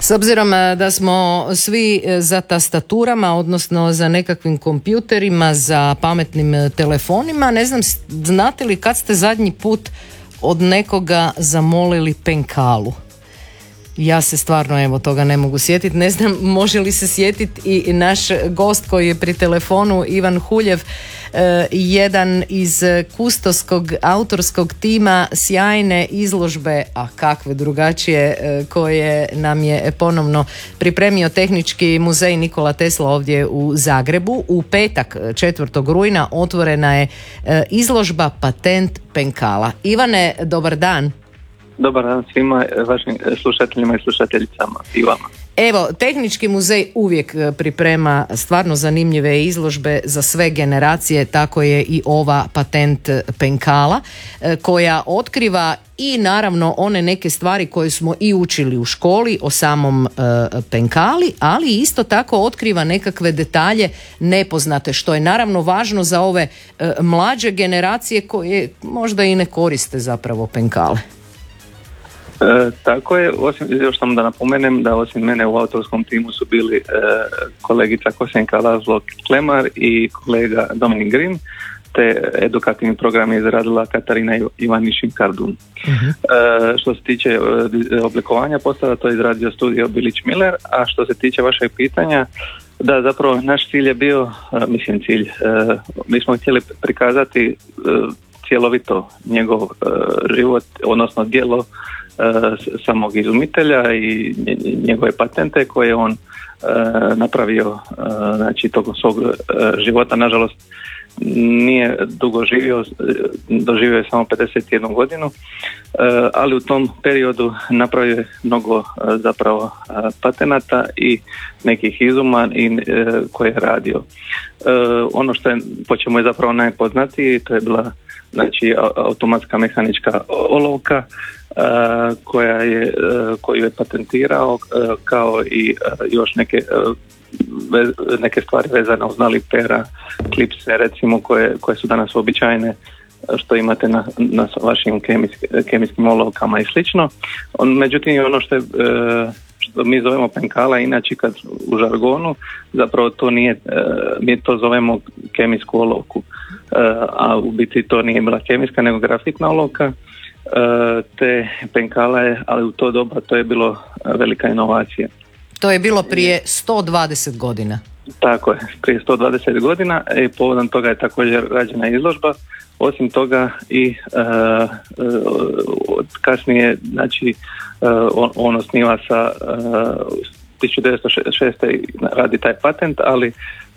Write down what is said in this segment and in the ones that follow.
S obzirom da smo svi za tastaturama, odnosno za nekakvim kompjuterima, za pametnim telefonima, ne znam, znate li kad ste zadnji put od nekoga zamolili penkalu? Ja se stvarno toga ne mogu sjetiti. Ne znam može li se sjetiti i naš gost koji je pri telefonu, Ivan Huljev, jedan iz kustoskog autorskog tima sjajne izložbe, a kakve drugačije, koje nam je ponovno pripremio Tehnički muzej Nikola Tesla ovdje u Zagrebu. U petak 4. rujna otvorena je izložba Patent penkala. Ivane, dobar dan. Dobar dan svima vašim slušateljima i slušateljicama i vama. Evo, Tehnički muzej uvijek priprema stvarno zanimljive izložbe za sve generacije, tako je i ova Patent penkala, koja otkriva i naravno one neke stvari koje smo i učili u školi o samom penkali, ali isto tako otkriva nekakve detalje nepoznate, što je naravno važno za ove mlađe generacije koje možda i ne koriste zapravo penkale. Tako je, još samo da napomenem da osim mene u autorskom timu su bili kolegica Kosenka Lazlo Klemar i kolega Dominik Grim, te edukativni program je izradila Katarina Ivanišin Kardun. Što se tiče oblikovanja postava, to je izradio studio Bilić Miller, a što se tiče vašeg pitanja, da, zapravo naš cilj je bio, mi smo htjeli prikazati cjelovito njegov život, odnosno djelo samog izumitelja i njegove patente koje on napravio, znači tokom svog života. Nažalost nije dugo živio, doživio je samo 51 godinu, ali u tom periodu napravio je mnogo zapravo patenata i nekih izuma koje je radio. Ono što je, po čemu je zapravo najpoznatiji, to je bila znači automatska mehanička olovka koju je patentirao, kao i još neke stvari vezane uz nalipera, klipse recimo koje su danas uobičajene što imate na vašim kemijskim olovkama i slično. Međutim, ono što mi zovemo penkala, inače kad u žargonu, zapravo to nije, mi to zovemo kemijsku olovku, a u biti to nije bila kemijska nego grafitna olovka, te penkala je, ali u to doba to je bilo velika inovacija. To je bilo prije 120 godina. Tako je, prije 120 godina i povodom toga je također rađena izložba. Osim toga i kasnije, znači on osniva sa 1906. radi taj patent, ali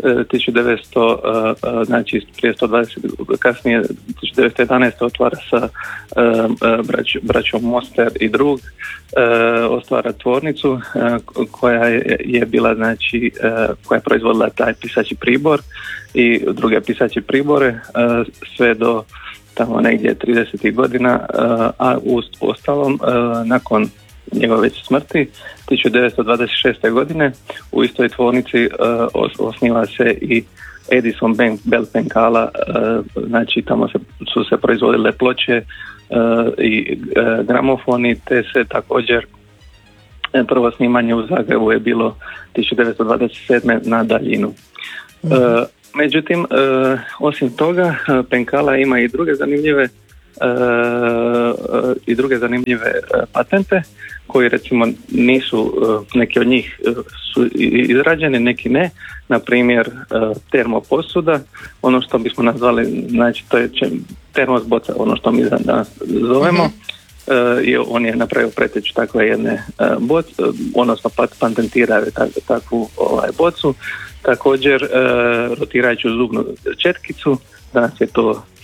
1900, znači prije 120, kasnije 1911. otvara sa braćom Moster i drug, otvara tvornicu koja je bila, znači koja je proizvodila taj pisaći pribor i druge pisaće pribore sve do tamo negdje 30. godina, a u ostalom nakon njegove već smrti 1926. godine u istoj tvornici osniva se i Edison Bell penkala, znači tamo su se proizvodile ploče i gramofoni, te se također prvo snimanje u Zagrebu je bilo 1927. na daljinu. Međutim, osim toga, penkala ima i druge zanimljive patente koji recimo nisu, neki od njih su izrađeni, neki ne, na primjer termoposuda, ono što bismo nazvali, znači to je termos boca, ono što mi danas zovemo, i on je napravio preteču takve jedne boce, odnosno patentirao je takvu bocu, također rotirajuću zubnu četkicu, danas je to